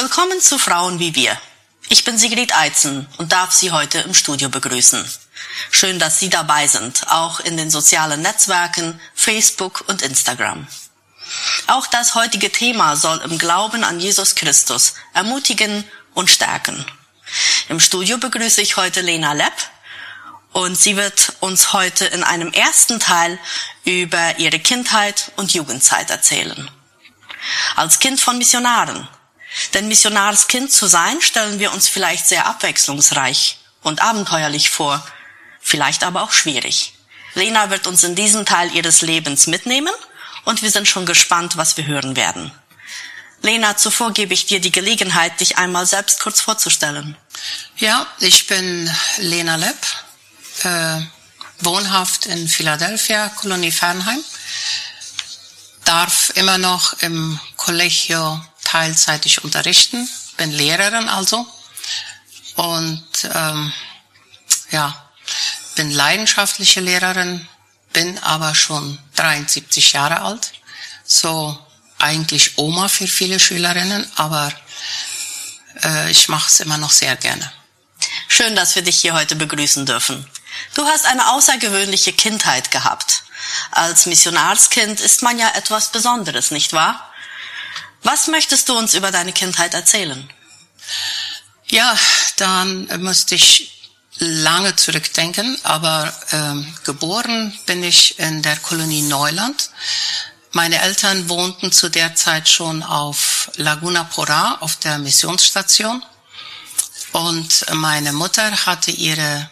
Willkommen zu Frauen wie wir. Ich bin Sigrid Eitzen und darf Sie heute im Studio begrüßen. Schön, dass Sie dabei sind, auch in den sozialen Netzwerken, Facebook und Instagram. Auch das heutige Thema soll im Glauben an Jesus Christus ermutigen und stärken. Im Studio begrüße ich heute Lena Lepp und sie wird uns heute in einem ersten Teil über ihre Kindheit und Jugendzeit erzählen. Als Kind von Missionaren. Denn Missionarskind zu sein, stellen wir uns vielleicht sehr abwechslungsreich und abenteuerlich vor, vielleicht aber auch schwierig. Lena wird uns in diesen Teil ihres Lebens mitnehmen und wir sind schon gespannt, was wir hören werden. Lena, zuvor gebe ich dir die Gelegenheit, dich einmal selbst kurz vorzustellen. Ja, ich bin Lena Lepp, wohnhaft in Philadelphia, Kolonie Fernheim, darf immer noch im Collegio teilzeitig unterrichten, bin Lehrerin also und bin leidenschaftliche Lehrerin, bin aber schon 73 Jahre alt, so eigentlich Oma für viele Schülerinnen, aber ich mache es immer noch sehr gerne. Schön, dass wir dich hier heute begrüßen dürfen. Du hast eine außergewöhnliche Kindheit gehabt. Als Missionarskind ist man ja etwas Besonderes, nicht wahr? Was möchtest du uns über deine Kindheit erzählen? Ja, dann müsste ich lange zurückdenken, aber geboren bin ich in der Kolonie Neuland. Meine Eltern wohnten zu der Zeit schon auf Laguna Porá, auf der Missionsstation. Und meine Mutter hatte ihre